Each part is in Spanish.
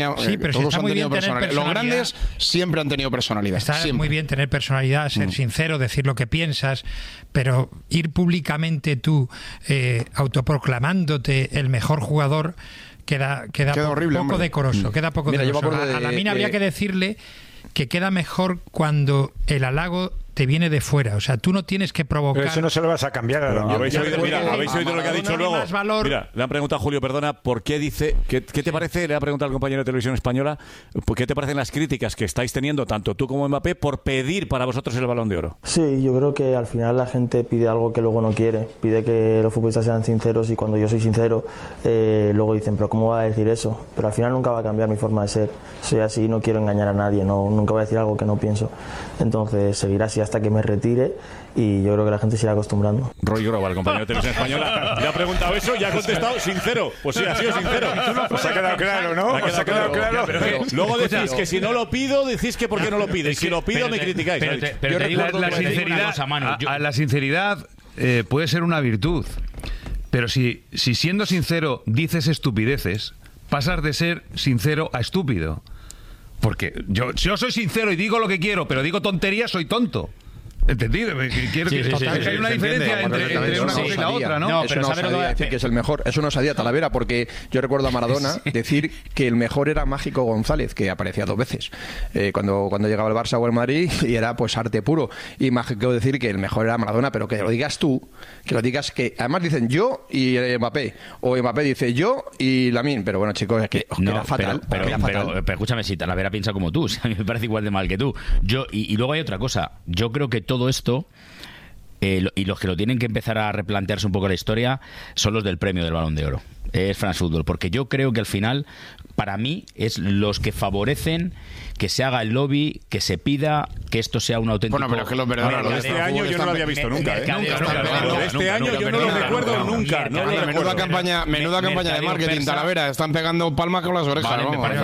Sí, pero todos está han muy tenido bien tener personalidad. Los grandes siempre han tenido personalidad. Está siempre. muy bien tener personalidad, ser sincero, decir lo que piensas, pero ir públicamente tú autoproclamándote el mejor jugador queda horrible, poco hombre. decoroso. Queda poco Mira, yo me decoroso. acuerdo A de- Lamine habría que decirle que queda mejor cuando el halago te viene de fuera. O sea, tú no tienes que provocar. Pero eso no se lo vas a cambiar a la ¿Habéis oído, mira, ¿habéis oído lo que ha dicho luego? Más valor. Mira, le han preguntado a Julio, perdona, ¿por qué dice, qué te parece, le ha preguntado al compañero de Televisión Española, ¿qué te parecen las críticas que estáis teniendo tanto tú como Mbappé por pedir para vosotros el Balón de Oro? Sí, yo creo que al final la gente pide algo que luego no quiere, pide que los futbolistas sean sinceros y cuando yo soy sincero, luego dicen, pero ¿cómo va a decir eso? Pero al final nunca va a cambiar mi forma de ser, soy así, no quiero engañar a nadie, nunca voy a decir algo que no pienso, entonces seguirá así hasta que me retire y yo creo que la gente se irá acostumbrando. Roy Grova, el compañero de Televisión Española, le ha preguntado eso y ha contestado sincero. Pues sí, ha sido sincero. Pues ha quedado claro, ¿no? Ha quedado claro. Pero luego decís que si no lo pido, decís que por qué no lo pides. Si lo pido, me criticáis. Pero te digo la sinceridad, la sinceridad puede ser una virtud, pero si siendo sincero dices estupideces, pasas de ser sincero a estúpido. Porque yo soy sincero y digo lo que quiero, pero digo tonterías, soy tonto. ¿Entendido? Hay una diferencia entre una cosa y la otra, ¿no? Eso no osadía decir que es el mejor. Eso no osadía Talavera, porque yo recuerdo a Maradona decir que el mejor era Mágico González, que aparecía 2 veces. Cuando llegaba el Barça o el Madrid, y era pues arte puro. Y Mágico decir que el mejor era Maradona, pero que lo digas tú, que lo digas que... Además dicen yo y Mbappé, o Mbappé dice yo y Lamine, pero bueno, chicos, es que os queda fatal. Pero escúchame, si Talavera piensa como tú, a mí me parece igual de mal que tú. Y luego hay otra cosa, yo creo que todo esto, y los que lo tienen que empezar a replantearse un poco la historia, son los del premio del Balón de Oro. Es France Football, porque yo creo que al final, para mí, es los que favorecen que se haga el lobby, que se pida que esto sea un auténtico... Bueno, pero es que los verdaderos... Este año yo no lo había visto nunca. Este año yo no lo recuerdo nunca. Menuda campaña de marketing, Talavera. Están pegando palmas con las orejas.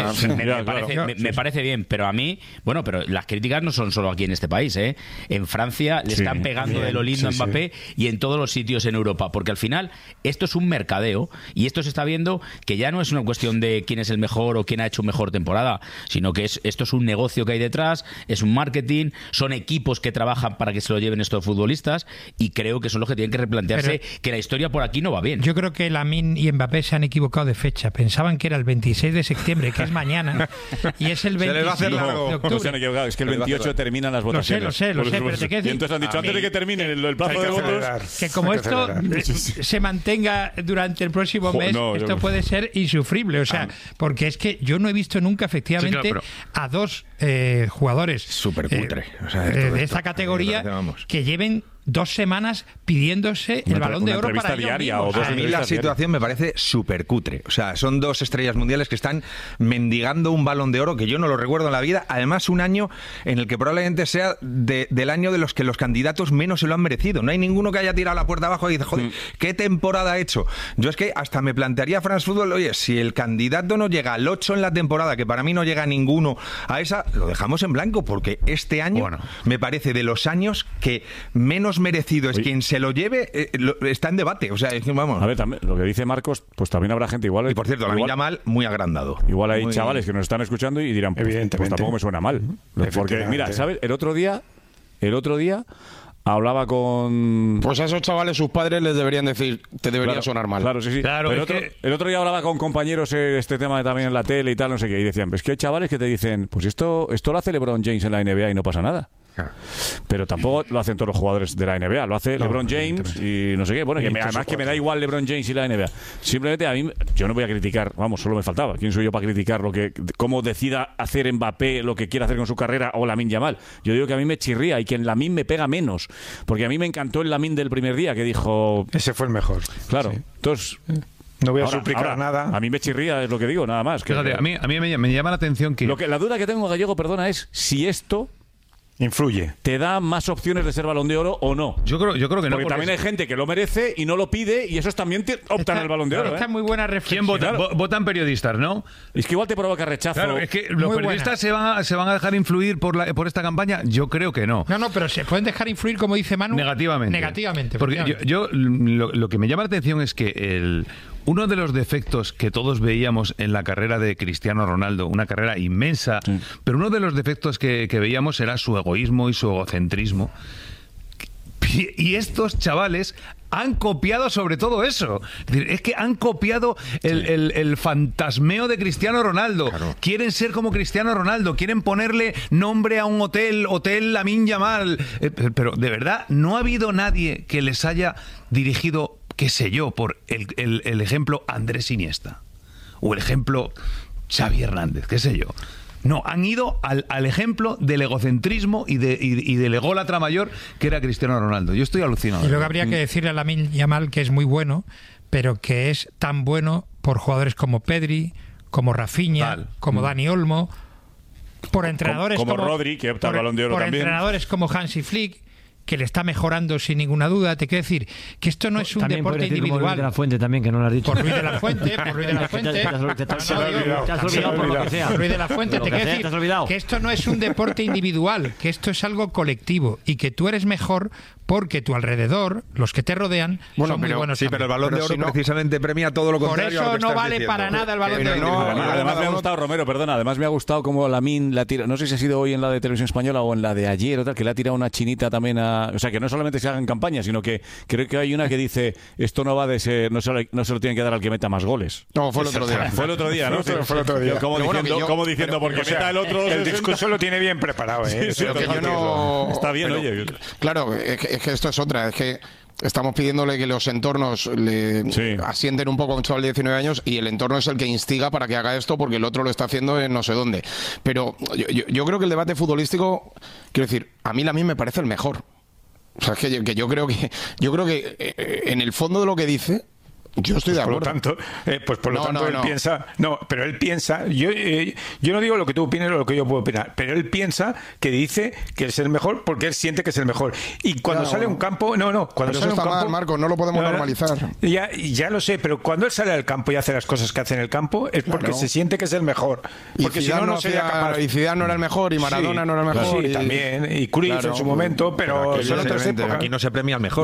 Me parece bien, pero a mí... Bueno, pero las críticas no son solo aquí en este país, ¿eh? En Francia le están pegando de lo lindo a Mbappé y en todos los sitios en Europa, porque al final esto es un mercadeo y esto se está viendo que ya no es una cuestión de quién es el mejor o quién ha hecho mejor temporada, sino que esto es un negocio que hay detrás, es un marketing, son equipos que trabajan para que se lo lleven estos futbolistas y creo que son los que tienen que replantearse que la historia por aquí no va bien. Yo creo que Lamine y Mbappé se han equivocado de fecha. Pensaban que era el 26 de septiembre, que es mañana, y es el 26 de octubre. No se han equivocado, es que el 28 terminan las votaciones. Lo sé, pero te quiero decir... Y entonces han dicho, antes de que termine el plazo de votos... Que como esto se mantenga durante el próximo mes, esto puede ser insufrible. O sea, porque es que yo no he visto nunca, efectivamente, a 2 jugadores súper cutre, de esta categoría que lleven 2 semanas pidiéndose el Balón de Oro para ellos mismos. A mí la situación me parece súper cutre. O sea, son 2 estrellas mundiales que están mendigando un Balón de Oro que yo no lo recuerdo en la vida. Además, un año en el que probablemente sea del año de los que los candidatos menos se lo han merecido. No hay ninguno que haya tirado la puerta abajo y dice, joder, ¿qué temporada ha hecho? Yo es que hasta me plantearía France Football, oye, si el candidato no llega al 8 en la temporada, que para mí no llega ninguno a esa, lo dejamos en blanco, porque este año me parece de los años que menos merecido es quien se lo lleve, está en debate. O sea, vamos. A ver, también, lo que dice Marcos, pues también habrá gente igual. Y por cierto, Lamine Yamal muy agrandado. Igual hay chavales que nos están escuchando y dirán, pues tampoco me suena mal. Porque, mira, ¿sabes? El otro día hablaba con... Pues a esos chavales sus padres les deberían decir, te debería sonar mal. Claro, sí. Claro, el otro día hablaba con compañeros este tema también en la tele y tal, no sé qué, y decían, pues que hay chavales que te dicen, pues esto lo hace LeBron James en la NBA y no pasa nada. Pero tampoco lo hacen todos los jugadores de la NBA, lo hace LeBron James y no sé qué. Bueno, además que me da igual LeBron James y la NBA. Simplemente a mí, yo no voy a criticar, vamos, solo me faltaba. ¿Quién soy yo para criticar cómo decida hacer Mbappé lo que quiera hacer con su carrera o Lamine Yamal? Yo digo que a mí me chirría y que en Lamine me pega menos, porque a mí me encantó el Lamine del primer día que dijo... Ese fue el mejor. Claro, entonces... No voy a suplicar nada. A mí me chirría, es lo que digo, nada más. Fíjate, a mí me llama la atención que... La duda que tengo, Gallego, perdona, es si esto... influye. ¿Te da más opciones de ser Balón de Oro o no? Yo creo que no. Porque también hay gente que lo merece y no lo pide y esos también optan al Balón de Oro. Esta muy buena reflexión. ¿Quién vota? Votan periodistas, ¿no? Es que igual te provoca rechazo. Claro, es que los periodistas se van a dejar influir por esta campaña. Yo creo que no. No, pero se pueden dejar influir, como dice Manu. Negativamente. Porque yo lo que me llama la atención es que uno de los defectos que todos veíamos en la carrera de Cristiano Ronaldo, una carrera inmensa, pero uno de los defectos que veíamos era su egoísmo y su egocentrismo. Y estos chavales han copiado sobre todo eso. Es que han copiado el fantasmeo de Cristiano Ronaldo. Claro. Quieren ser como Cristiano Ronaldo, quieren ponerle nombre a un Hotel Lamine Yamal. Pero de verdad, no ha habido nadie que les haya dirigido, qué sé yo, por el ejemplo Andrés Iniesta o el ejemplo Xavi Hernández, qué sé yo. No, han ido al ejemplo del egocentrismo y del ególatra mayor que era Cristiano Ronaldo. Yo estoy alucinado. Y luego habría que decirle a Lamine Yamal que es muy bueno, pero que es tan bueno por jugadores como Pedri, como Rafinha, como Dani Olmo, por entrenadores como Rodri, que opta al Balón de Oro también. Por entrenadores como Hansi Flick, que le está mejorando sin ninguna duda. Te quiero decir que esto no es un deporte individual. Por Luis de la Fuente también, que no lo has dicho. Por Luis de la Fuente. Te has olvidado por lo que sea. Luis de la Fuente, te quiero decir que esto no es un deporte individual, que esto es algo colectivo y que tú eres mejor porque tu alrededor, los que te rodean, son muy buenos. Sí, pero el Balón de Oro precisamente premia todo lo contrario. Por eso no vale para nada el Balón de Oro. Además me ha gustado, Romero, perdona, además me ha gustado como Lamine la tira, no sé si ha sido hoy en la de Televisión Española o en la de ayer o tal, que le ha tirado una chinita también a... O sea, que no solamente se hagan campañas, sino que creo que hay una que dice, esto no va de ser, no se lo tienen que dar al que meta más goles. No, fue el otro día. Fue el otro día, ¿no? Fue el otro día. Como diciendo, porque meta el otro... El discurso lo tiene bien preparado, ¿eh? Pero que yo no... Está bien, oye. Claro, es que esto es otra, es que estamos pidiéndole que los entornos le asienten un poco a un chaval de 19 años y el entorno es el que instiga para que haga esto porque el otro lo está haciendo en no sé dónde. Pero yo creo que el debate futbolístico, quiero decir, a mí me parece el mejor. O sea, es que yo creo que en el fondo de lo que dice, yo estoy de acuerdo. Por lo tanto, él piensa... No, pero él piensa... Yo no digo lo que tú opines o lo que yo puedo opinar, pero él piensa que dice que es el mejor porque él siente que es el mejor. Y cuando sale a un campo... Cuando pero sale eso está mal, Marco, no lo podemos normalizar. Ya lo sé, pero cuando él sale al campo y hace las cosas que hace en el campo es porque se siente que es el mejor. Porque si no sería capaz. Y Zidane no era el mejor, y Maradona no era el mejor. Sí, también. Y Cruyff en su momento, pero son otras épocas. Aquí no se premia al mejor.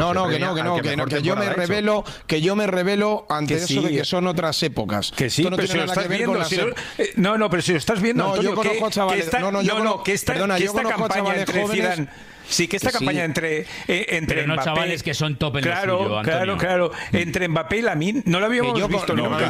Que yo me revelo ante eso de que son otras épocas. Que sí, pero si lo estás viendo... pero si lo estás viendo, Antonio, yo conozco a chavales... esta campaña entre Zidane... Sí, que esta campaña entre pero no Mbappé, chavales que son top en lo suyo, Antonio. Claro. Entre Mbappé y Lamine no lo habíamos visto nunca.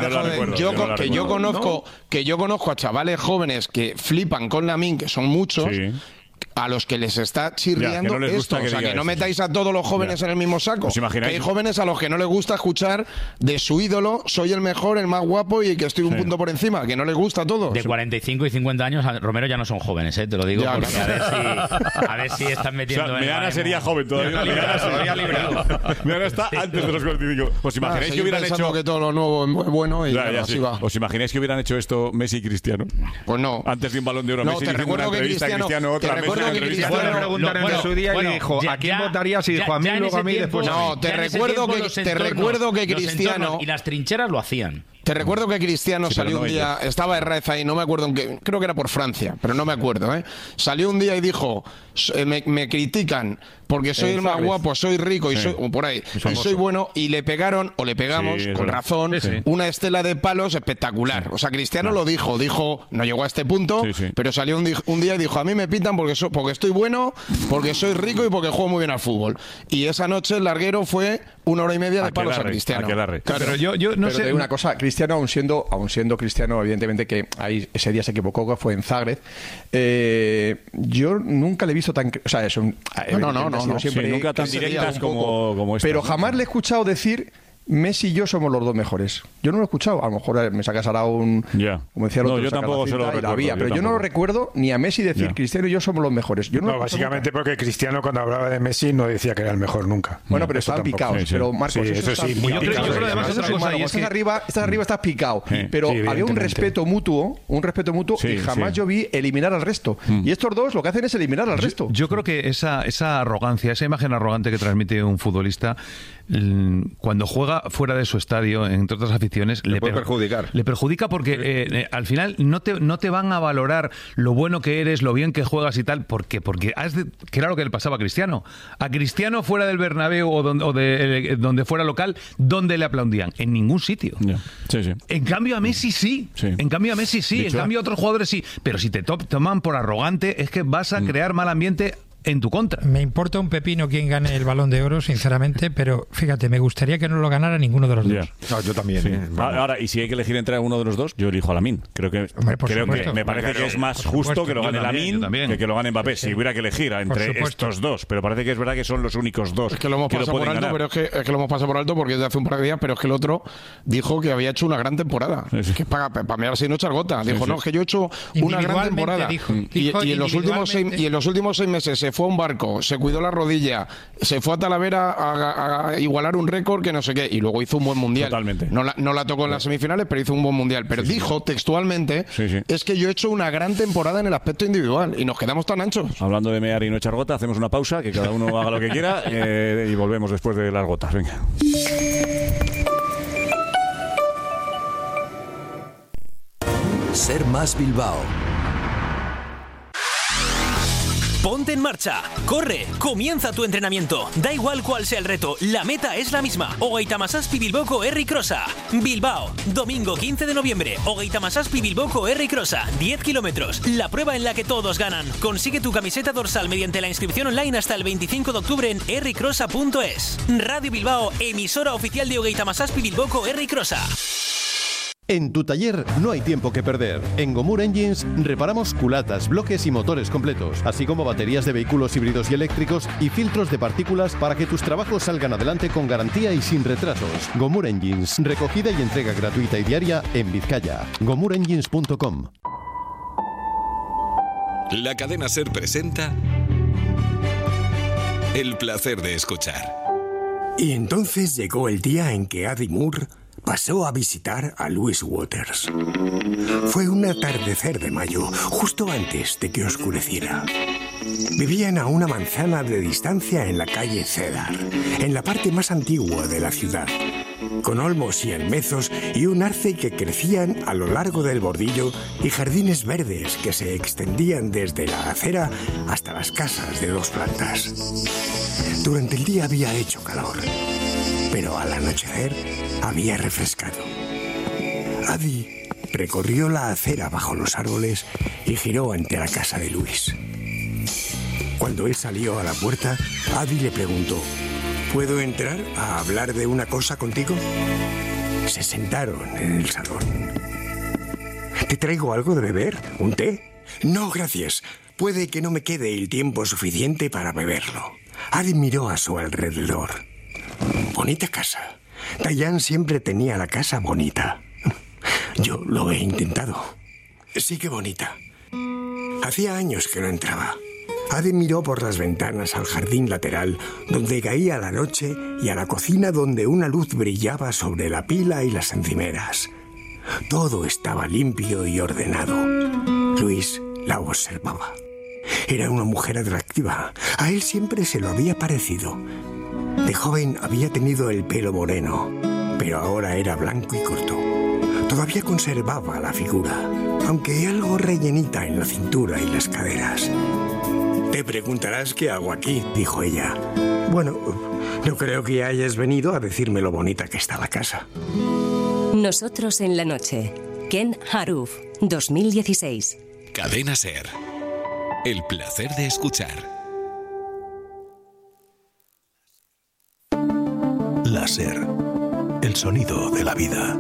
Que yo conozco a chavales jóvenes que flipan con Lamine, que son muchos... a los que les está chirriando esto. O sea, que no metáis a todos los jóvenes en el mismo saco. Que hay jóvenes a los que no les gusta escuchar de su ídolo, soy el mejor, el más guapo y que estoy un punto por encima, que no les gusta a todos. De 45 y 50 años, Romero ya no son jóvenes, te lo digo, porque a ver si están metiendo... Meana sería joven todavía. Meana está antes de los 45. ¿Os imagináis que hubieran hecho... que todo lo nuevo es bueno y así va. ¿Os imagináis que hubieran hecho esto Messi y Cristiano? Pues no. Antes de un Balón de Oro, Messi te recuerdo que Cristiano otra Messi. Cristiano le preguntaron en su día y dijo, ¿a quién votarías? Y dijo, a mí, luego a mí, después a mí. No, te recuerdo que Cristiano... Y las trincheras lo hacían. Te recuerdo que Cristiano salió un día, estaba Herrera ahí, no me acuerdo en qué, creo que era por Francia, pero no me acuerdo, Salió un día y dijo, me critican porque soy el más guapo, soy rico y soy, por ahí, y soy bueno, y le pegaron, o le pegamos, con razón, una estela de palos espectacular. O sea, Cristiano lo dijo, no llegó a este punto, pero salió un día y dijo, a mí me pitan porque estoy bueno, porque soy rico y porque juego muy bien al fútbol. Y esa noche el larguero fue 1 hora y media de palos a Cristiano. Claro, pero yo no sé... Te digo una cosa, Cristiano, aún siendo Cristiano, evidentemente que ahí ese día se equivocó, que fue en Zagreb. Yo nunca le he visto tan... O sea, no, siempre nunca tan directas como esta. Pero jamás le he escuchado decir... Messi y yo somos los dos mejores. Yo no lo he escuchado. A lo mejor me sacas ahora un... Como decía el otro, yo tampoco se lo recuerdo. Pero yo no lo recuerdo ni a Messi decir Cristiano y yo somos los mejores. Yo no básicamente porque Cristiano cuando hablaba de Messi no decía que era el mejor nunca. Bueno, pero estaban picados. Pero Marcos, eso sí, muy picado. Yo creo que además es otra cosa. Estás arriba, estás picado. Pero había un respeto mutuo y jamás yo vi eliminar al resto. Y estos dos lo que hacen es eliminar al resto. Yo creo que esa arrogancia, esa imagen arrogante que transmite un futbolista cuando juega juega fuera de su estadio, entre otras aficiones, le puede perjudicar. Le perjudica porque al final no te van a valorar lo bueno que eres, lo bien que juegas y tal, porque que era lo que le pasaba a Cristiano. A Cristiano fuera del Bernabéu o donde fuera local, ¿dónde le aplaudían? En ningún sitio. Sí, sí. En cambio a Messi sí. En cambio a Messi sí. En cambio a otros jugadores sí. Pero si te toman por arrogante, es que vas a crear mal ambiente en tu contra. Me importa un pepino quién gane el Balón de Oro, sinceramente, pero fíjate, me gustaría que no lo ganara ninguno de los dos. No, yo también. Sí. Ahora, y si hay que elegir entre uno de los dos, yo elijo a Lamine. Creo que me parece que es más justo que lo gane Lamine que lo gane Mbappé. Si hubiera que elegir entre estos dos, pero parece que es verdad que son los únicos dos. Es que lo hemos pasado por alto, pero es que lo hemos pasado por alto porque es de hace un par de días, pero es que el otro dijo que había hecho una gran temporada. Es que para mirar si no echar gota. Dijo, no, es que yo he hecho una gran temporada. Y en los últimos 6 meses se fue a un barco, se cuidó la rodilla, se fue a Talavera a igualar un récord que no sé qué, y luego hizo un buen mundial. Totalmente. No la tocó en las semifinales, pero hizo un buen mundial. Pero dijo textualmente, es que yo he hecho una gran temporada en el aspecto individual, y nos quedamos tan anchos. Hablando de mear y no echar gota, hacemos una pausa, que cada uno haga lo que quiera, y volvemos después de las gotas. Venga. Ser Más Bilbao. Ponte en marcha, corre, comienza tu entrenamiento. Da igual cuál sea el reto, la meta es la misma. Hogeita Hamazazpi Bilboko Herri Crossa. Bilbao, domingo 15 de noviembre. Hogeita Hamazazpi Bilboko Herri Crossa. 10 kilómetros, la prueba en la que todos ganan. Consigue tu camiseta dorsal mediante la inscripción online hasta el 25 de octubre en herricrossa.es. Radio Bilbao, emisora oficial de Hogeita Hamazazpi Bilboko Herri Crossa. En tu taller no hay tiempo que perder. En Gomur Engines reparamos culatas, bloques y motores completos, así como baterías de vehículos híbridos y eléctricos y filtros de partículas para que tus trabajos salgan adelante con garantía y sin retrasos. Gomur Engines, recogida y entrega gratuita y diaria en Vizcaya. GomurEngines.com. La cadena SER presenta El placer de escuchar. Y entonces llegó el día en que Adi Moore pasó a visitar a Louis Waters. Fue un atardecer de mayo, justo antes de que oscureciera. Vivían a una manzana de distancia en la calle Cedar, en la parte más antigua de la ciudad, con olmos y almezos y un arce que crecían a lo largo del bordillo y jardines verdes que se extendían desde la acera hasta las casas de 2 plantas. Durante el día había hecho calor, pero al anochecer había refrescado. Adi recorrió la acera bajo los árboles y giró ante la casa de Luis. Cuando él salió a la puerta, Adi le preguntó: ¿puedo entrar a hablar de una cosa contigo? Se sentaron en el salón. ¿Te traigo algo de beber? ¿Un té? No, gracias. Puede que no me quede el tiempo suficiente para beberlo. Adi miró a su alrededor. Bonita casa. Dayan siempre tenía la casa bonita. Yo lo he intentado. Sí que bonita. Hacía años que no entraba. Adi miró por las ventanas al jardín lateral, donde caía la noche, y a la cocina, donde una luz brillaba sobre la pila y las encimeras. Todo estaba limpio y ordenado. Luis la observaba. Era una mujer atractiva. A él siempre se lo había parecido. De joven había tenido el pelo moreno, pero ahora era blanco y corto. Todavía conservaba la figura, aunque algo rellenita en la cintura y las caderas. Te preguntarás qué hago aquí, dijo ella. Bueno, no creo que hayas venido a decirme lo bonita que está la casa. Nosotros en la noche. Ken Haruf, 2016. Cadena SER. El placer de escuchar. La SER. El sonido de la vida.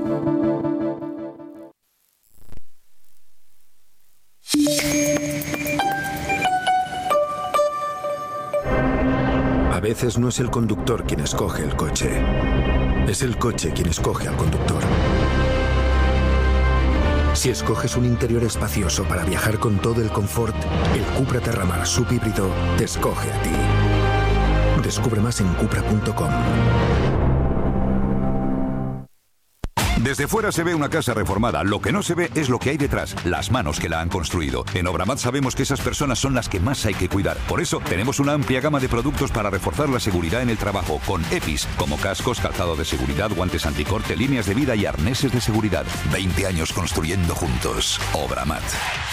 A veces no es el conductor quien escoge el coche. Es el coche quien escoge al conductor. Si escoges un interior espacioso para viajar con todo el confort, el Cupra Terramar subhíbrido te escoge a ti. Descubre más en Cupra.com. Desde fuera se ve una casa reformada, lo que no se ve es lo que hay detrás, las manos que la han construido. En Obramat sabemos que esas personas son las que más hay que cuidar. Por eso tenemos una amplia gama de productos para reforzar la seguridad en el trabajo, con EPIs, como cascos, calzado de seguridad, guantes anticorte, líneas de vida y arneses de seguridad. 20 años construyendo juntos. Obramat.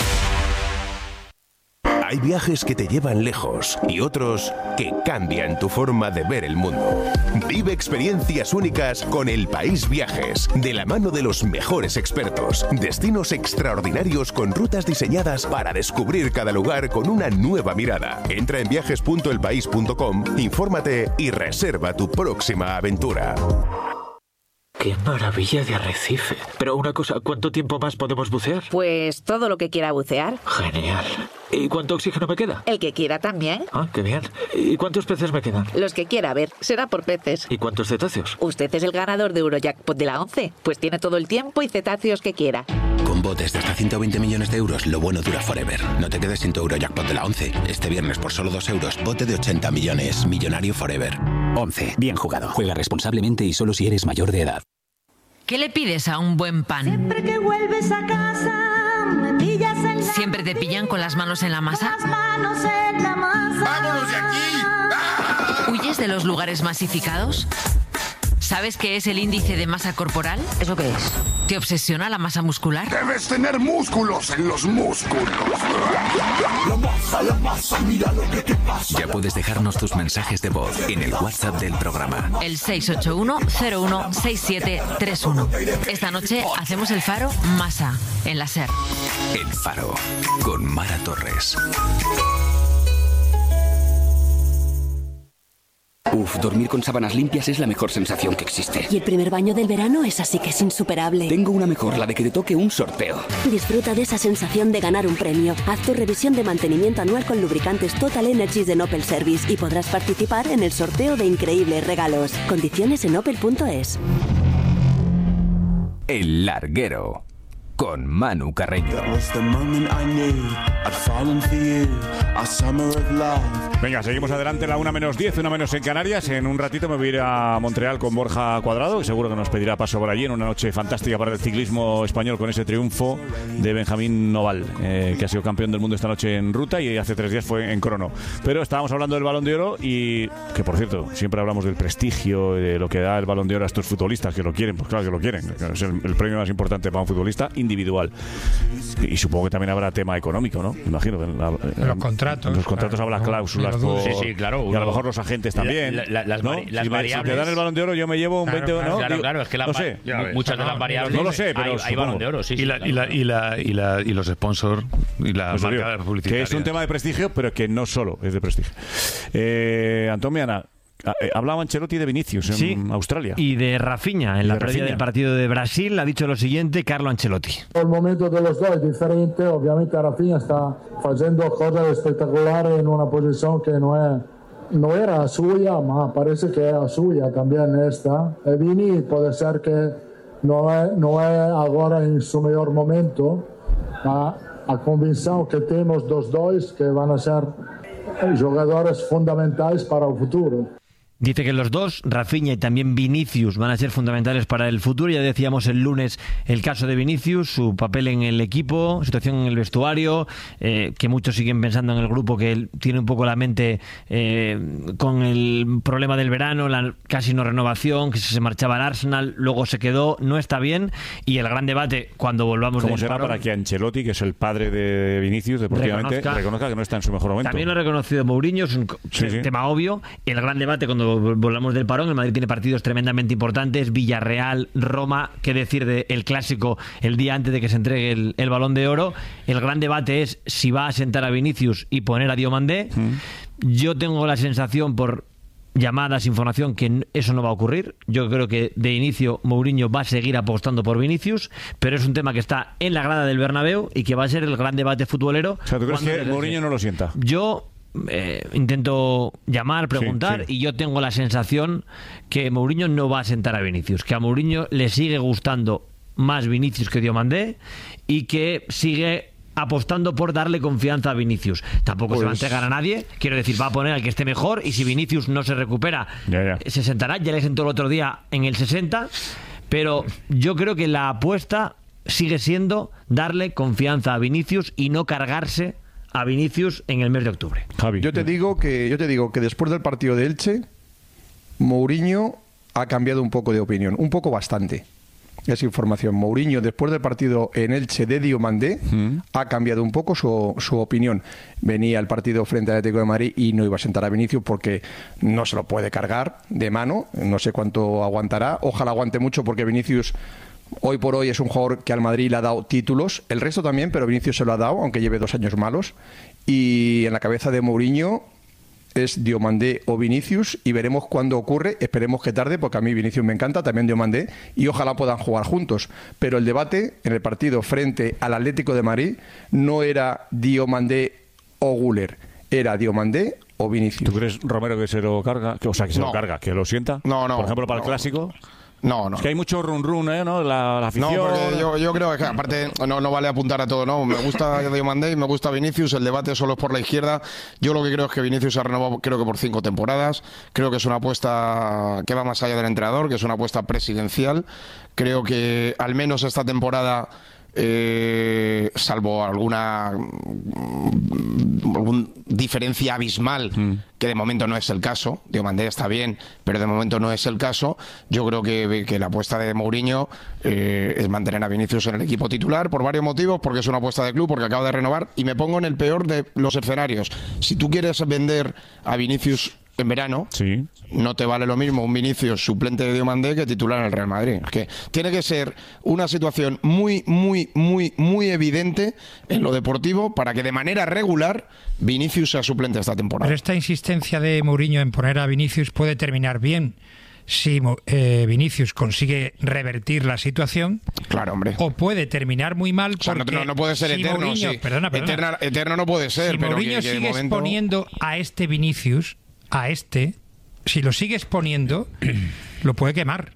Hay viajes que te llevan lejos y otros que cambian tu forma de ver el mundo. Vive experiencias únicas con El País Viajes, de la mano de los mejores expertos. Destinos extraordinarios con rutas diseñadas para descubrir cada lugar con una nueva mirada. Entra en viajes.elpaís.com, infórmate y reserva tu próxima aventura. ¡Qué maravilla de arrecife! Pero una cosa, ¿cuánto tiempo más podemos bucear? Pues todo lo que quiera bucear. Genial. ¿Y cuánto oxígeno me queda? El que quiera también. Ah, qué bien. ¿Y cuántos peces me quedan? Los que quiera, a ver, será por peces. ¿Y cuántos cetáceos? Usted es el ganador de Eurojackpot de la 11. Pues tiene todo el tiempo y cetáceos que quiera. Con botes de hasta 120 millones de euros, lo bueno dura forever. No te quedes sin tu Eurojackpot de la 11. Este viernes por solo 2 euros, bote de 80 millones. Millonario forever. 11. Bien jugado. Juega responsablemente y solo si eres mayor de edad. ¿Qué le pides a un buen pan? Siempre que vuelves a casa, me pillas en la... ¿Siempre te pillan con las manos en la masa? Las manos en la masa. ¡Vámonos de aquí! ¿Huyes de los lugares masificados? ¿Sabes qué es el índice de masa corporal? ¿Eso qué es? ¿Te obsesiona la masa muscular? Debes tener músculos en los músculos. La masa, mira lo que te pasa. Ya puedes dejarnos tus mensajes de voz en el WhatsApp del programa. El 681-016731. Esta noche hacemos el Faro Masa, en la SER. El Faro, con Mara Torres. Dormir con sábanas limpias es la mejor sensación que existe. Y el primer baño del verano es así que es insuperable. Tengo una mejor, la de que te toque un sorteo. Disfruta de esa sensación de ganar un premio. Haz tu revisión de mantenimiento anual con lubricantes Total Energies de Opel Service y podrás participar en el sorteo de increíbles regalos. Condiciones en opel.es. El Larguero, con Manu Carreño. Venga, seguimos adelante, la 1:10, 1:00 en Canarias. En un ratito me voy a ir a Montreal con Borja Cuadrado, que seguro que nos pedirá paso por allí en una noche fantástica para el ciclismo español con ese triunfo de Benjamín Noval, que ha sido campeón del mundo esta noche en ruta y hace 3 días fue en crono. Pero estábamos hablando del Balón de Oro y que, por cierto, siempre hablamos del prestigio, de lo que da el Balón de Oro a estos futbolistas que lo quieren. Pues claro que lo quieren, es el premio más importante para un futbolista individual. Y supongo que también habrá tema económico, ¿no? Imagino. Los contratos. En los contratos habrá cláusulas. Sí, claro. Y a lo mejor los agentes también. Las variables. Si te dan el Balón de Oro, yo me llevo un 20. Claro, es que no sé. Muchas de las variables. No lo sé, pero hay Balón de Oro, sí. Y los sponsors y la marca publicitaria. Que es un tema de prestigio, pero que no solo es de prestigio. Antonio, Ana. Hablaba Ancelotti de Vinicius en Australia. Y de Rafinha, en la previa del partido de Brasil, ha dicho lo siguiente Carlo Ancelotti. El momento de los dos es diferente, obviamente Rafinha está haciendo cosas espectaculares en una posición que no era suya, ma parece que era suya también esta. E Vini puede ser que no es ahora en su mejor momento, ma ha convencido que tenemos dos que van a ser jugadores fundamentales para el futuro. Dice que los dos, Rafinha y también Vinicius, van a ser fundamentales para el futuro. Ya decíamos el lunes el caso de Vinicius, su papel en el equipo, situación en el vestuario, que muchos siguen pensando en el grupo que él tiene un poco la mente con el problema del verano, la casi no renovación, que se marchaba al Arsenal, luego se quedó, no está bien. Y el gran debate cuando volvamos ¿Cómo será para que Ancelotti, que es el padre de Vinicius deportivamente, reconozca que no está en su mejor momento? También lo ha reconocido Mourinho, es un tema obvio. El gran debate cuando volvamos del parón, el Madrid tiene partidos tremendamente importantes, Villarreal, Roma, qué decir del clásico el día antes de que se entregue el Balón de Oro. El gran debate es si va a sentar a Vinicius y poner a Diomandé. Yo tengo la sensación por llamadas, información, que eso no va a ocurrir. Yo creo que de inicio Mourinho va a seguir apostando por Vinicius, pero es un tema que está en la grada del Bernabéu y que va a ser el gran debate futbolero. O sea, ¿tú crees que Mourinho no lo sienta? Yo intento llamar, preguntar, y yo tengo la sensación que Mourinho no va a sentar a Vinicius, que a Mourinho le sigue gustando más Vinicius que Diomandé y que sigue apostando por darle confianza a Vinicius. Tampoco se va a entregar a nadie, quiero decir, va a poner al que esté mejor y si Vinicius no se recupera, se sentará. Ya le sentó el otro día en el 60. pero yo creo que la apuesta sigue siendo darle confianza a Vinicius y no cargarse a Vinicius en el mes de octubre. Javi. Yo te digo que después del partido de Elche, Mourinho ha cambiado un poco de opinión, un poco bastante. Es información. Mourinho, después del partido en Elche de Diomandé, ha cambiado un poco su opinión. Venía el partido frente al Atlético de Madrid y no iba a sentar a Vinicius porque no se lo puede cargar de mano. No sé cuánto aguantará. Ojalá aguante mucho porque Vinicius hoy por hoy es un jugador que al Madrid le ha dado títulos. El resto también, pero Vinicius se lo ha dado, aunque lleve 2 años malos. Y en la cabeza de Mourinho es Diomandé o Vinicius y veremos cuándo ocurre. Esperemos que tarde, porque a mí Vinicius me encanta, también Diomandé, y ojalá puedan jugar juntos. Pero el debate en el partido frente al Atlético de Madrid no era Diomandé o Güler, era Diomandé o Vinicius. ¿Tú crees, Romero, que se lo carga? O sea, que se lo carga, que lo sienta. No. Por ejemplo, para el clásico. No. Es que hay mucho run-run, ¿no? La afición. No, porque yo creo que aparte no vale apuntar a todo, ¿no? Me gusta Diomandé y me gusta Vinicius, el debate solo es por la izquierda. Yo lo que creo es que Vinicius se ha renovado, creo que por 5 temporadas. Creo que es una apuesta que va más allá del entrenador, que es una apuesta presidencial. Creo que al menos esta temporada, salvo alguna diferencia abismal, que de momento no es el caso. Diomandé está bien, pero de momento no es el caso. Yo creo que la apuesta de Mourinho es mantener a Vinicius en el equipo titular por varios motivos, porque es una apuesta de club, porque acaba de renovar, y me pongo en el peor de los escenarios. Si tú quieres vender a Vinicius en verano, no te vale lo mismo un Vinicius suplente de Diomandé que titular en el Real Madrid. Es que tiene que ser una situación muy evidente en lo deportivo para que de manera regular Vinicius sea suplente esta temporada. Pero esta insistencia de Mourinho en poner a Vinicius puede terminar bien si Vinicius consigue revertir la situación. Claro, hombre. O puede terminar muy mal porque... O sea, no puede ser eterno. Mourinho, perdona. Eterno no puede ser. Si pero Mourinho sigue momento... exponiendo a este Vinicius, si lo sigue exponiendo, lo puede quemar.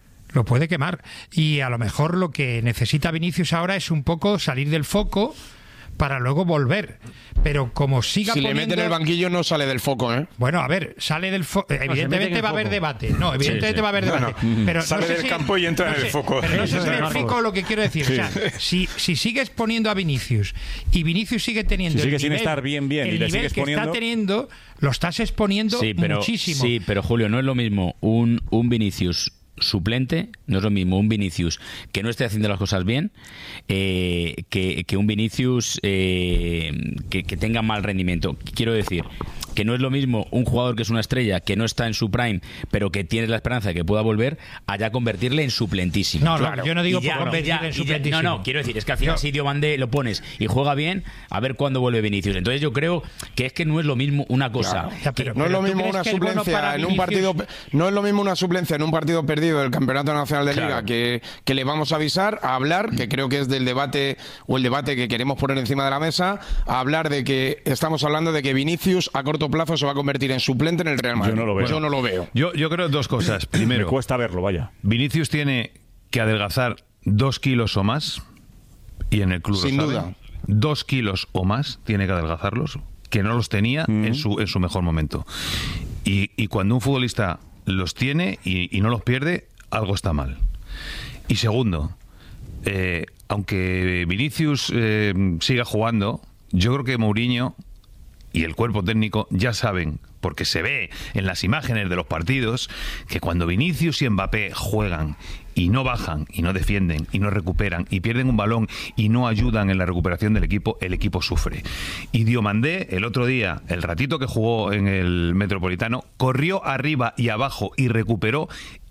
Y a lo mejor lo que necesita Vinicius ahora es un poco salir del foco para luego volver. Pero como siga si poniendo... le meten el banquillo no sale del foco, ¿eh? Bueno, a ver, sale del foco. Evidentemente va a haber debate. No, evidentemente va a haber debate. Pero sale del campo y entra en el foco. Pero no sé si me explico lo que quiero decir. O sea, si sigues poniendo a Vinicius y Vinicius sigue teniendo sigue sin estar bien el y le nivel sigues que poniendo... está teniendo, lo estás exponiendo muchísimo. Sí, pero Julio, no es lo mismo un Vinicius suplente, no es lo mismo un Vinicius que no esté haciendo las cosas bien que un Vinicius que tenga mal rendimiento. Quiero decir que no es lo mismo un jugador que es una estrella, que no está en su prime, pero que tienes la esperanza de que pueda volver, allá convertirle en suplentísimo. No, claro. Yo no digo por convertirle en suplentísimo. No, quiero decir, es que al final si Diomandé lo pones y juega bien, a ver cuándo vuelve Vinicius. Entonces yo creo que es que no es lo mismo una cosa. Claro. No es lo mismo una suplencia en un partido, no es lo mismo una suplencia en un partido perdido del Campeonato Nacional de Liga que le vamos a avisar, a hablar, que creo que es del debate o el debate que queremos poner encima de la mesa, a hablar de que estamos hablando de que Vinicius a corto plazo se va a convertir en suplente en el Real Madrid. Yo no lo veo. Yo creo 2 cosas. Primero, me cuesta verlo, vaya. Vinicius tiene que adelgazar 2 kilos o más, y en el club sin duda 2 kilos o más tiene que adelgazarlos, que no los tenía en su mejor momento. Y cuando un futbolista los tiene y no los pierde, algo está mal. Y segundo, aunque Vinicius siga jugando, yo creo que Mourinho y el cuerpo técnico ya saben, porque se ve en las imágenes de los partidos, que cuando Vinicius y Mbappé juegan y no bajan, y no defienden, y no recuperan, y pierden un balón y no ayudan en la recuperación del equipo, el equipo sufre. Y Diomandé, el otro día, el ratito que jugó en el Metropolitano, corrió arriba y abajo y recuperó,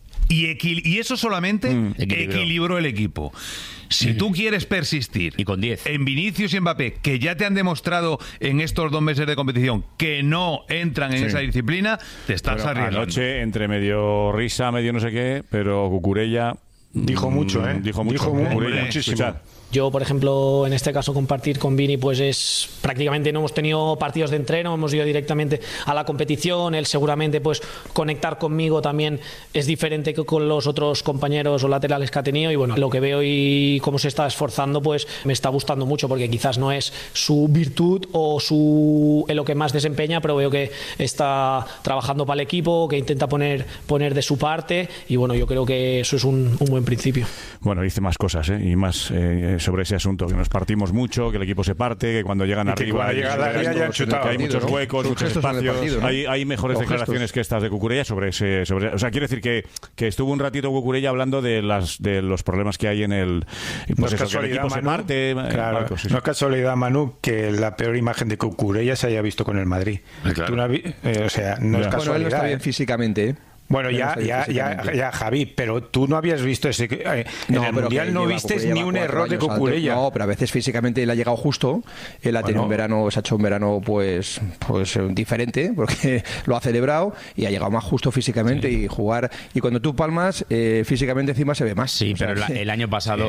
y eso solamente equilibró el equipo. Si tú quieres persistir y con 10 en Vinicius y Mbappé, que ya te han demostrado en estos 2 meses de competición que no entran en esa disciplina, te estás arriesgando. Anoche, entre medio risa, medio no sé qué, pero Cucurella dijo mucho, Dijo muchísimo. Escuchad. Yo, por ejemplo, en este caso compartir con Vini, pues es prácticamente no hemos tenido partidos de entreno, hemos ido directamente a la competición. Él seguramente pues conectar conmigo también es diferente que con los otros compañeros o laterales que ha tenido, y bueno, lo que veo y cómo se está esforzando pues me está gustando mucho, porque quizás no es su virtud o en lo que más desempeña, pero veo que está trabajando para el equipo, que intenta poner de su parte, y bueno, yo creo que eso es un buen principio. Bueno, dice más cosas, y más sobre ese asunto, que nos partimos mucho, que el equipo se parte, que cuando llegan arriba que hay muchos huecos, muchos espacios, ¿no? Hay mejores declaraciones que estas de Cucurella sobre ese, o sea, quiero decir que estuvo un ratito Cucurella hablando de los problemas que hay en el, pues no eso, que el equipo se parte. Claro, Marcos, sí. No es casualidad, Manu, que la peor imagen de Cucurella se haya visto con el Madrid. Claro. O sea, no es casualidad. Bueno, él no está bien físicamente, ¿eh? Bueno, ya, Javi, pero tú no habías visto ese... en el Mundial no viste ni un error de Cucurella. No, pero a veces físicamente él ha llegado justo. Él ha tenido un verano, se ha hecho un verano pues diferente, porque lo ha celebrado y ha llegado más justo físicamente, y jugar. Y cuando tú palmas, físicamente encima se ve más. Sí, pero el año pasado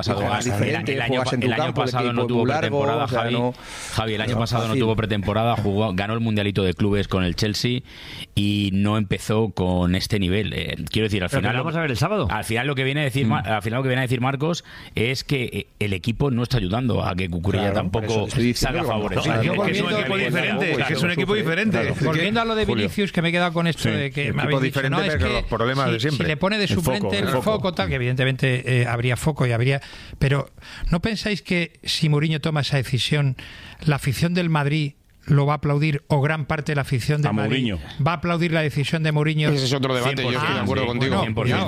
no tuvo pretemporada, Javi, el año pasado no tuvo pretemporada, ganó el Mundialito de Clubes con el Chelsea y no empezó con este nivel. Quiero decir, al final vamos a ver el sábado. Al final lo que viene a decir Marcos es que el equipo no está ayudando a que Cucurella tampoco salga favorecido. Es un equipo diferente. Volviendo a lo de Vinicius, que me he quedado con esto de que me habéis dicho, no, es que los problemas de siempre. Si le pone de suplente el foco tal, que evidentemente habría foco y habría, pero ¿no pensáis que si Mourinho toma esa decisión, la afición del Madrid lo va a aplaudir, o gran parte de la afición de Madrid va a aplaudir la decisión de Mourinho? Ese es otro debate, yo estoy de acuerdo contigo.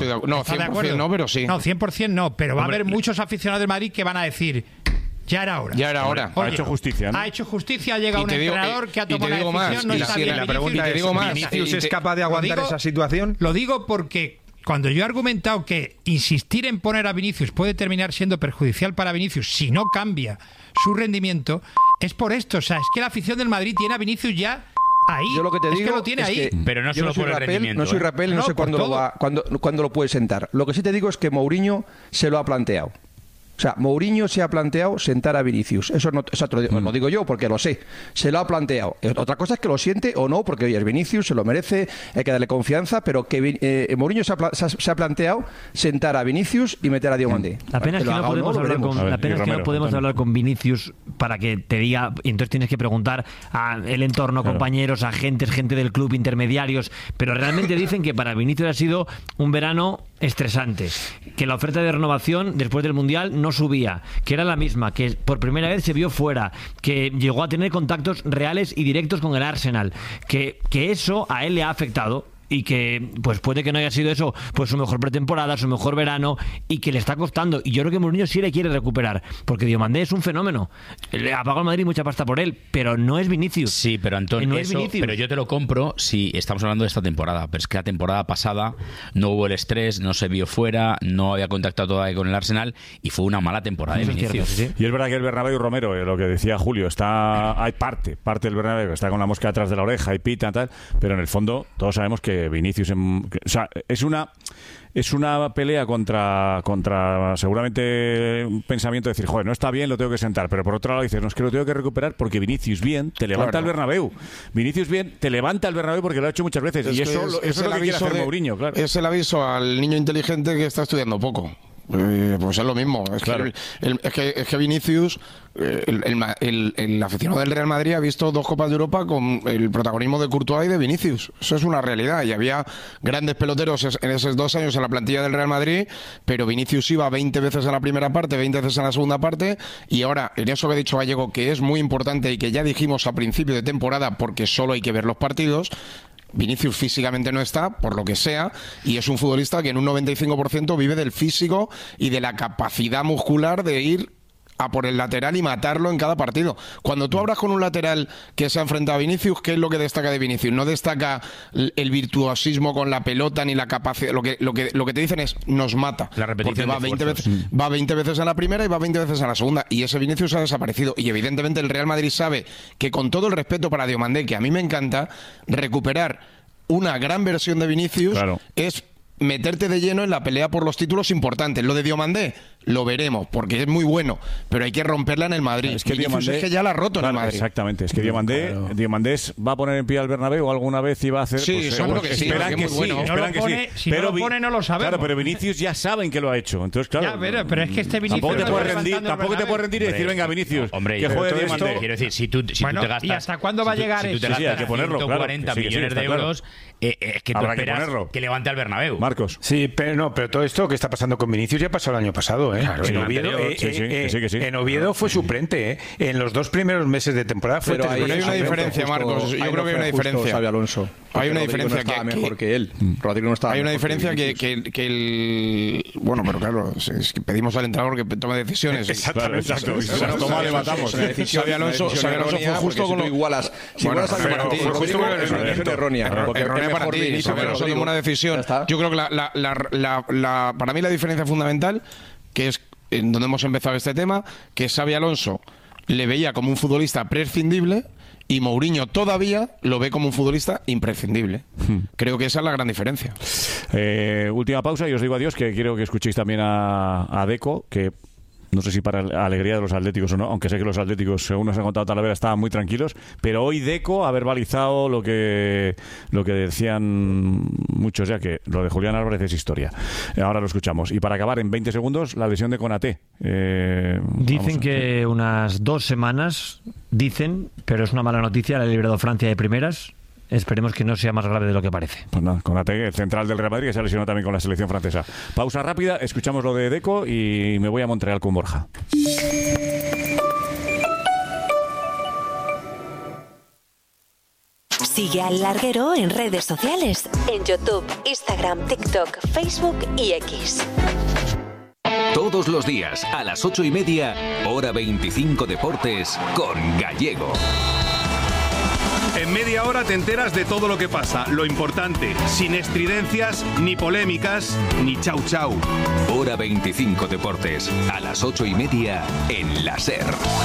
100% no, pero sí. No, 100% no, pero va a haber muchos aficionados del Madrid que van a decir: ya era hora. Ya era hora. Ha hecho justicia, ¿no? Ha hecho justicia, ha llegado un entrenador que ha tomado una decisión, no está bien. La pregunta es, ¿Vinicius es capaz de aguantar esa situación? Lo digo porque cuando yo he argumentado que insistir en poner a Vinicius puede terminar siendo perjudicial para Vinicius si no cambia su rendimiento, es por esto. O sea, es que la afición del Madrid tiene a Vinicius ya ahí. Yo lo que te digo es que lo tiene ahí. Pero no solo por el rendimiento. No soy Rapel, no sé cuándo lo puede sentar. Lo que sí te digo es que Mourinho se lo ha planteado. O sea, Mourinho se ha planteado sentar a Vinicius. Eso no lo digo yo porque lo sé. Se lo ha planteado. Otra cosa es que lo siente o no, porque oye, es Vinicius, se lo merece, hay que darle confianza, pero que Mourinho se ha planteado sentar a Vinicius y meter a Diomandé. La pena es que no podemos hablar con Vinicius para que te diga, y entonces tienes que preguntar al entorno, compañeros, agentes, gente del club, intermediarios, pero realmente dicen que para Vinicius ha sido un verano estresante, que la oferta de renovación después del Mundial no subía, que era la misma, que por primera vez se vio fuera, que llegó a tener contactos reales y directos con el Arsenal, que eso a él le ha afectado, y que pues puede que no haya sido eso pues su mejor pretemporada, su mejor verano, y que le está costando. Y yo creo que Mourinho sí le quiere recuperar, porque Diomandé es un fenómeno, le ha pagado al Madrid mucha pasta por él, pero no es Vinicius. Sí, pero Antonio, pero yo te lo compro si estamos hablando de esta temporada, pero es que la temporada pasada no hubo el estrés, no se vio fuera, no había contactado todavía con el Arsenal y fue una mala temporada de Vinicius. Sí. Y es verdad que el Bernabéu, Romero, lo que decía Julio, hay parte del Bernabéu está con la mosca detrás de la oreja y pita tal, pero en el fondo todos sabemos que Vinicius, o sea, es una pelea contra seguramente un pensamiento de decir, joder, no está bien, lo tengo que sentar, pero por otro lado dices, no, es que lo tengo que recuperar porque Vinicius bien te levanta el Bernabéu. Vinicius bien te levanta el Bernabéu porque lo ha hecho muchas veces, y eso es lo que quiere hacer Mourinho, claro. Es el aviso al niño inteligente que está estudiando poco. Pues es lo mismo. Es que Vinicius, el aficionado del Real Madrid ha visto 2 Copas de Europa con el protagonismo de Courtois y de Vinicius. Eso es una realidad. Y había grandes peloteros en esos 2 años en la plantilla del Real Madrid, pero Vinicius iba 20 veces en la primera parte, 20 veces en la segunda parte, y ahora, en eso que ha dicho Gallego, que es muy importante y que ya dijimos a principio de temporada, porque solo hay que ver los partidos, Vinicius físicamente no está, por lo que sea, y es un futbolista que en un 95% vive del físico y de la capacidad muscular de ir a por el lateral y matarlo en cada partido. Cuando tú hablas con un lateral que se ha enfrentado a Vinicius, ¿qué es lo que destaca de Vinicius? No destaca el virtuosismo con la pelota ni la capacidad. Lo que te dicen es, nos mata. La repetición va 20 veces en la primera y va 20 veces en la segunda. Y ese Vinicius ha desaparecido. Y evidentemente el Real Madrid sabe que, con todo el respeto para Diomandé, que a mí me encanta, recuperar una gran versión de Vinicius es meterte de lleno en la pelea por los títulos importantes. Lo de Diomandé lo veremos, porque es muy bueno, pero hay que romperla en el Madrid. Es que Diomandé, es que ya la ha roto en el Madrid. Exactamente, es que Diomandé va a poner en pie al Bernabéu alguna vez y va a hacer... Sí, pues, seguro que sí. Esperan que sí, bueno. esperan que sí. Si no lo pone, no lo sabemos. Claro, pero Vinicius ya saben que lo ha hecho. Entonces, claro... Ya, pero es que este Vinicius... Tampoco te puedes rendir y decir, venga, Vinicius, que juegue Diomandé. Quiero decir, si tú te gastas... ¿Y hasta cuándo va a llegar eso? Si tú te gastas 140 millones de euros, es que tú esperas que levante al Bernabéu. Marcos. Sí, pero todo esto que está pasando con Vinicius ya pasó el año pasado, ¿eh? Claro, en Oviedo fue suplente, ¿eh? En los 2 primeros meses de temporada fue... Pero hay una diferencia, Marcos. Yo creo que hay una diferencia. Xabi Alonso. Hay una diferencia no estaba mejor que él. Rodrigo no estaba. Hay una diferencia que el... Bueno, pero claro, es que pedimos al entrenador que tome decisiones. Exactamente. Toma, debatamos. Xabi Alonso fue justo con lo... igualas. Fue justo con una decisión errónea. Errónea para ti. Xabi Alonso tomó una decisión. Yo creo que para mí la diferencia fundamental, que es en donde hemos empezado este tema, que Xabi Alonso le veía como un futbolista prescindible y Mourinho todavía lo ve como un futbolista imprescindible. Creo que esa es la gran diferencia. Última pausa y os digo adiós, que quiero que escuchéis también a Deco, que no sé si para la alegría de los atléticos o no, aunque sé que los atléticos, según nos han contado Talavera, estaban muy tranquilos, pero hoy Deco ha verbalizado lo que decían muchos ya, que lo de Julián Álvarez es historia. Ahora lo escuchamos. Y para acabar, en 20 segundos, la lesión de Konaté. Dicen que unas 2 semanas, pero es una mala noticia, la ha librado Francia de primeras. Esperemos que no sea más grave de lo que parece. Pues nada, Konaté, el central del Real Madrid, que se ha lesionado también con la selección francesa. Pausa rápida, escuchamos lo de Deco y me voy a Montreal con Borja. Sigue al Larguero en redes sociales, en YouTube, Instagram, TikTok, Facebook y X. Todos los días, a las 8:30, hora 25 Deportes, con Gallego. En media hora te enteras de todo lo que pasa, lo importante, sin estridencias, ni polémicas, ni chau chau. Hora 25 Deportes, a las 8:30 en la SER.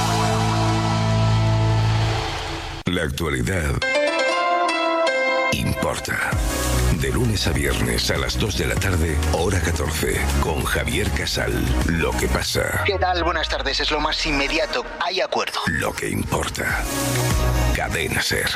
La actualidad importa. De lunes a viernes a las 2 de la tarde, hora 14, con Javier Casal. Lo que pasa. ¿Qué tal? Buenas tardes, es lo más inmediato. Hay acuerdo. Lo que importa. Cadena SER.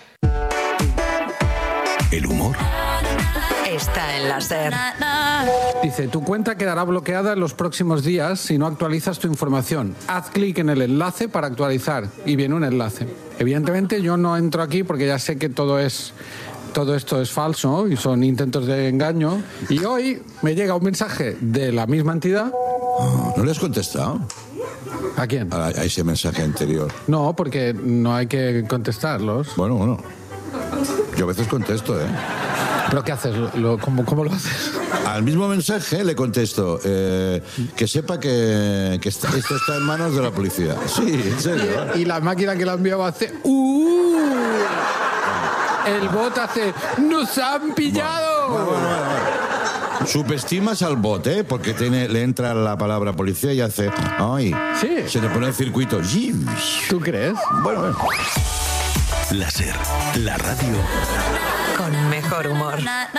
El humor está en la SER. Dice, tu cuenta quedará bloqueada en los próximos días si no actualizas tu información. Haz clic en el enlace para actualizar y viene un enlace. Evidentemente yo no entro aquí porque ya sé que todo esto es falso y son intentos de engaño. Y hoy me llega un mensaje de la misma entidad. ¿No le has contestado? ¿A quién? A ese mensaje anterior. No, porque no hay que contestarlos. Bueno. Yo a veces contesto, ¿eh? ¿Pero qué haces? ¿Cómo lo haces? Al mismo mensaje le contesto que sepa que esto está en manos de la policía. Sí, en serio. Y la máquina que la enviaba hace... El bot hace... ¡Nos han pillado! Bueno. Subestimas al bot, ¿eh? Porque le entra la palabra policía y hace... ¡Ay! Sí. Se le pone el circuito. ¿Tú crees? Bueno. La SER, la radio con mejor humor.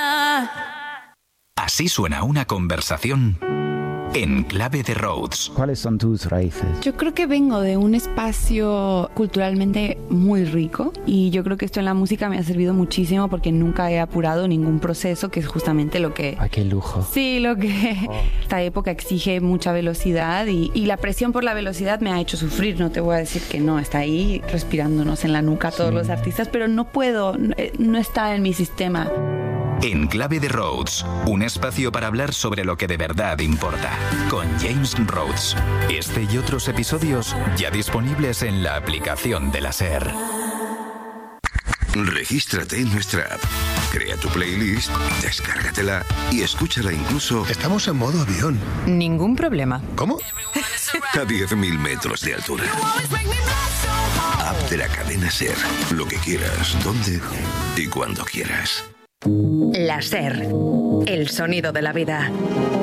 Así suena una conversación en clave de Rhodes. ¿Cuáles son tus raíces? Yo creo que vengo de un espacio culturalmente muy rico y yo creo que esto en la música me ha servido muchísimo porque nunca he apurado ningún proceso, que es justamente lo que... ¡Ay, qué lujo! Sí, lo que esta época exige mucha velocidad y la presión por la velocidad me ha hecho sufrir, no te voy a decir que no, está ahí respirándonos en la nuca todos los artistas, pero no puedo, no está en mi sistema. En clave de Rhodes, un espacio para hablar sobre lo que de verdad importa, con James Rhodes. Este y otros episodios ya disponibles en la aplicación de la SER. Regístrate en nuestra app, crea tu playlist, descárgatela y escúchala incluso... Estamos en modo avión. Ningún problema. ¿Cómo? A 10.000 metros de altura. App de la cadena SER. Lo que quieras, donde y cuando quieras. La SER, el sonido de la vida.